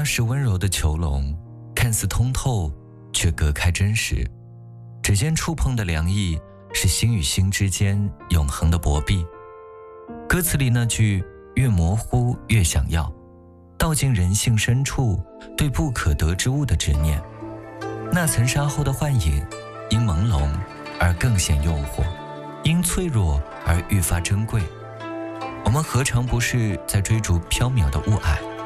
是温柔的囚笼，看似通透，却隔开真实。指尖触碰的凉意，是心与心之间永恒的薄壁。歌词里那句越模糊越想要，道尽人性深处对不可得之物的执念。那层纱后的幻影，因朦胧而更显诱惑，因脆弱而愈发珍贵。我们何尝不是在追逐缥缈的雾霭？